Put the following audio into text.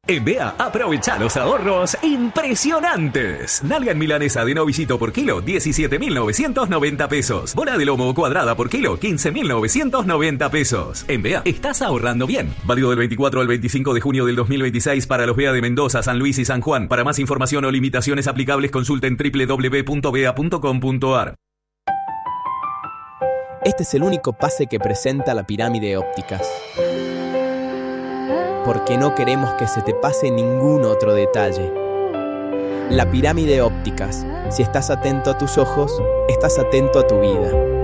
En BEA, aprovecha los ahorros impresionantes. Nalga en milanesa de novillito por kilo, 17.990 pesos. Bola de lomo cuadrada por kilo, 15.990 pesos. En BEA, estás ahorrando bien. Válido del 24 al 25 de junio del 2026 para los BEA de Mendoza, San Luis y San Juan. Para más información o limitaciones aplicables, consulten www.bea.com.ar. Este es el único pase que presenta la pirámide ópticas. Porque no queremos que se te pase ningún otro detalle. La pirámide ópticas. Si estás atento a tus ojos, estás atento a tu vida.